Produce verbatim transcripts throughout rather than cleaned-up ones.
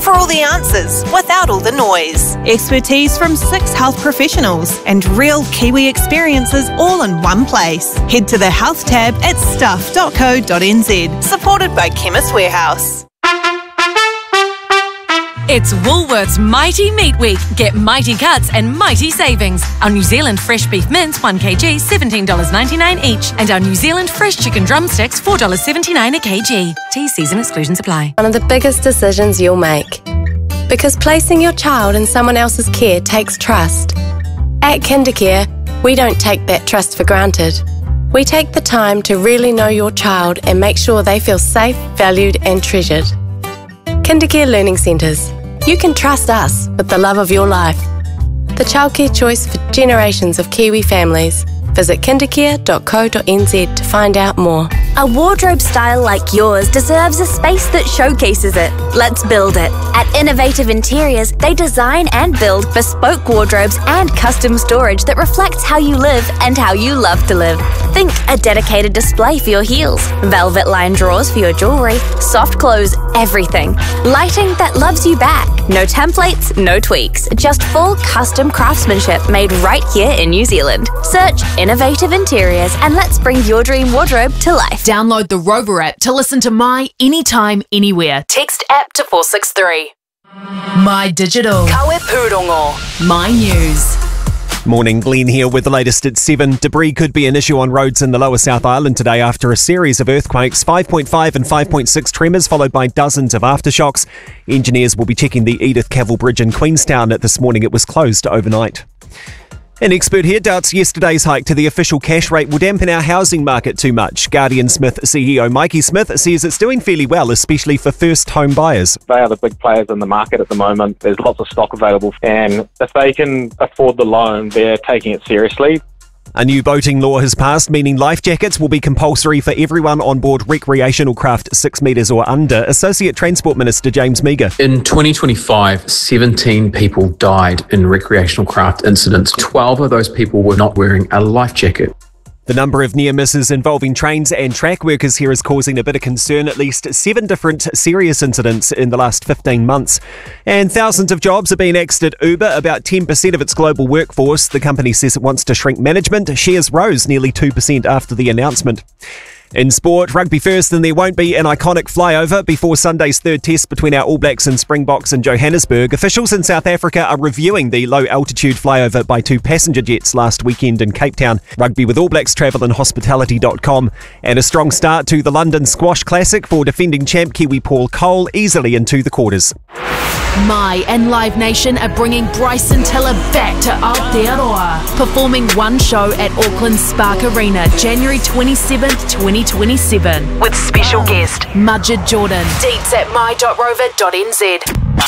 for all the answers without all the noise. Expertise from six health professionals and real Kiwi experiences all in one place. Head to the Health tab at stuff dot co dot n z. Supported by Chemist Warehouse. It's Woolworths Mighty Meat Week. Get mighty cuts and mighty savings. Our New Zealand fresh beef mince, one kilogram, seventeen dollars ninety-nine each. And our New Zealand fresh chicken drumsticks, four dollars seventy-nine a kilogram. T Cs and exclusions apply. One of the biggest decisions you'll make. Because placing your child in someone else's care takes trust. At KinderCare, we don't take that trust for granted. We take the time to really know your child and make sure they feel safe, valued and treasured. KinderCare Learning Centres. You can trust us with the love of your life. The childcare choice for generations of Kiwi families. Visit kindercare dot co dot n z to find out more. A wardrobe style like yours deserves a space that showcases it. Let's build it. At Innovative Interiors, they design and build bespoke wardrobes and custom storage that reflects how you live and how you love to live. Think a dedicated display for your heels, velvet lined drawers for your jewellery, soft clothes, everything. Lighting that loves you back. No templates, no tweaks, just full custom craftsmanship made right here in New Zealand. Search Innovative Interiors and let's bring your dream wardrobe to life. Download the Rover app to listen to My Anytime, Anywhere. Text app to four six three. My Digital. Kawe Pūrongo. My News. Morning, Glenn here with the latest at seven. Debris could be an issue on roads in the lower South Island today after a series of earthquakes, five point five and five point six tremors, followed by dozens of aftershocks. Engineers will be checking the Edith Cavell Bridge in Queenstown. This morning it was closed overnight. An expert here doubts yesterday's hike to the official cash rate will dampen our housing market too much. Guardian Smith C E O Mikey Smith says it's doing fairly well, especially for first home buyers. They are the big players in the market at the moment. There's lots of stock available, and if they can afford the loan, they're taking it seriously. A new boating law has passed, meaning life jackets will be compulsory for everyone on board recreational craft six metres or under. Associate Transport Minister James Meagher. In twenty twenty-five, seventeen people died in recreational craft incidents. twelve of those people were not wearing a life jacket. The number of near misses involving trains and track workers here is causing a bit of concern. At least seven different serious incidents in the last fifteen months. And thousands of jobs are being axed at Uber, about ten percent of its global workforce. The company says it wants to shrink management. Shares rose nearly two percent after the announcement. In sport, rugby first, and there won't be an iconic flyover before Sunday's third test between our All Blacks and Springboks in Johannesburg. Officials in South Africa are reviewing the low-altitude flyover by two passenger jets last weekend in Cape Town. Rugby with All Blacks travel and hospitality dot com. And a strong start to the London Squash Classic for defending champ Kiwi Paul Cole, easily into the quarters. My and Live Nation are bringing Bryson Tiller back to Aotearoa, performing one show at Auckland Spark Arena, January twenty-seventh, twenty twenty-seven. With special guest Mudged Jordan. Deets at my dot rover dot n z.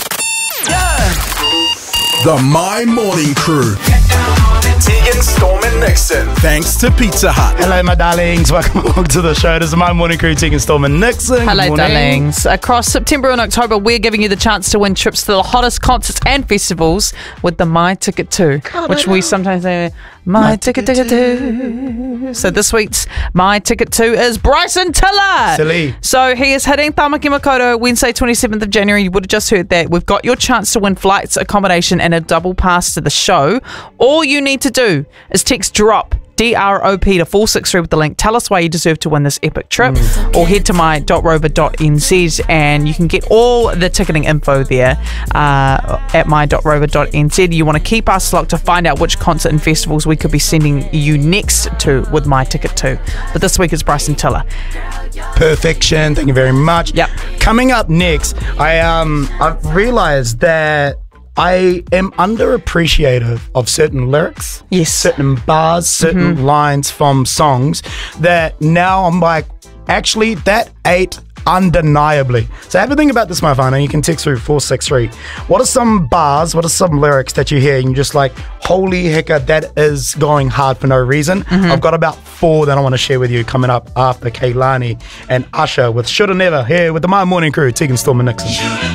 The My Morning Crew. Tegan, Storm and Nixon. Thanks to Pizza Hut. Hello, my darlings. Welcome along to the show. This is My Morning Crew, Tegan, Storm and Nixon. Hello, darlings. Across September and October, we're giving you the chance to win trips to the hottest concerts and festivals with the My Ticket two, which we sometimes say, My, my Ticket, ticket two. So this week's My Ticket two is Bryson Tiller. Silly. So he is hitting Tamaki Makaurau Wednesday, twenty-seventh of January. You would have just heard that. We've got your chance to win flights, accommodation and a double pass to the show. All you need to do is text DROP, D R O P to four six three with the link. Tell us why you deserve to win this epic trip, mm. or head to my dot rover dot n z and you can get all the ticketing info there uh, at my dot rover dot n z. You want to keep us locked to find out which concert and festivals we could be sending you next to with My Ticket two. But this week is Bryson Tiller. Perfection. Thank you very much. Yep. Coming up next, I um I've realised that I am underappreciative of certain lyrics, yes, certain bars, certain mm-hmm. lines from songs that now I'm like, actually, that ate undeniably. So have a think about this, my phone, and you can text through four six three. What are some bars, what are some lyrics that you hear and you're just like, holy hecka, that is going hard for no reason? Mm-hmm. I've got about four that I want to share with you coming up after Keilani and Usher with Shoulda Never, here with the My Morning Crew, Tegan, Storm and Nixon.